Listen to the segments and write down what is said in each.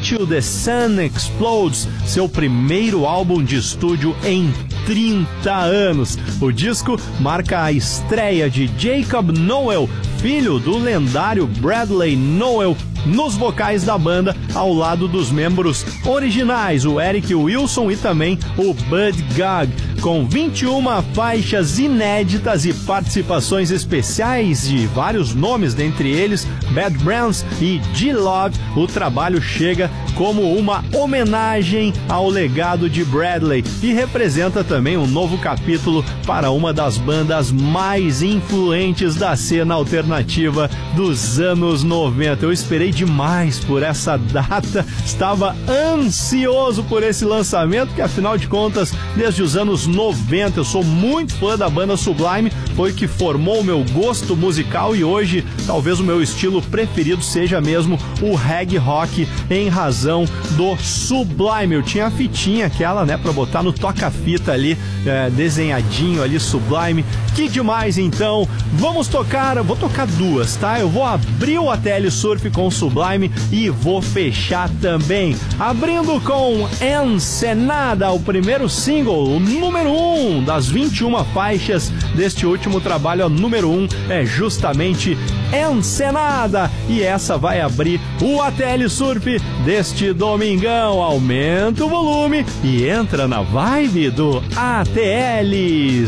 Until the Sun Explodes, seu primeiro álbum de estúdio em 30 anos. O disco marca a estreia de Jacob Noel, filho do lendário Bradley Noel, nos vocais da banda, ao lado dos membros originais, o Eric Wilson e também o Bud Gagg. Com 21 faixas inéditas e participações especiais de vários nomes, dentre eles Bad Brains e G-Love, o trabalho chega como uma homenagem ao legado de Bradley e representa também um novo capítulo para uma das bandas mais influentes da cena alternativa dos anos 90. Eu esperei demais por essa data, estava ansioso por esse lançamento, que afinal de contas, desde os anos 90, eu sou muito fã da banda Sublime, foi que formou o meu gosto musical e hoje talvez o meu estilo preferido seja mesmo o reggae rock, em razão do Sublime. Eu tinha a fitinha aquela, né, pra botar no toca-fita ali, desenhadinho ali, Sublime. Que demais, então. Vamos tocar, vou tocar duas, tá? Eu vou abrir o ATL Surf com Sublime e vou fechar também, abrindo com Ensenada, o primeiro single, o número 1 das 21 faixas deste último trabalho. A número 1 é justamente Ensenada, e essa vai abrir o ATL Surf deste domingão. Aumenta o volume e entra na vibe do ATL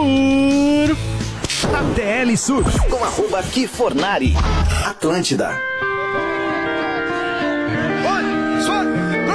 Surf. ATL Surf com @Kifornari. Atlântida.